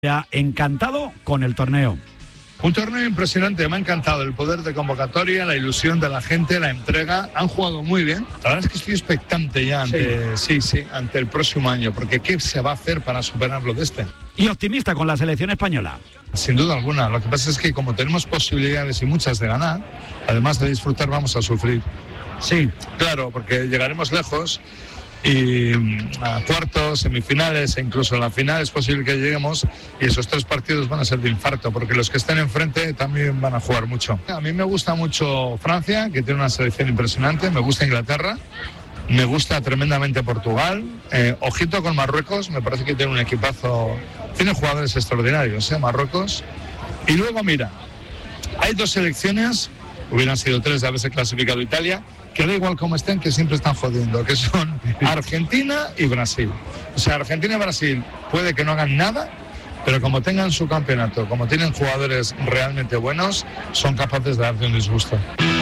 Ya encantado con el torneo. Un torneo impresionante, me ha encantado el poder de convocatoria, la ilusión de la gente, la entrega. Han jugado muy bien. La verdad es que estoy expectante ya ante el próximo año, porque ¿qué se va a hacer para superarlo de este? Y optimista con la selección española. Sin duda alguna. Lo que pasa es que como tenemos posibilidades y muchas de ganar, además de disfrutar vamos a sufrir. Sí, claro, porque llegaremos lejos y a cuartos, semifinales e incluso a la final es posible que lleguemos y esos 3 partidos van a ser de infarto porque los que estén enfrente también van a jugar mucho. A mí me gusta mucho Francia, que tiene una selección impresionante, me gusta Inglaterra, me gusta tremendamente Portugal, ojito con Marruecos, me parece que tiene un equipazo, tiene jugadores extraordinarios, Marruecos. Y luego mira, hay 2 selecciones, hubieran sido 3 de haberse clasificado Italia, que da igual cómo estén, que siempre están jodiendo, que son Argentina y Brasil. O sea, Argentina y Brasil puede que no hagan nada, pero como tengan su campeonato, como tienen jugadores realmente buenos, son capaces de darte un disgusto.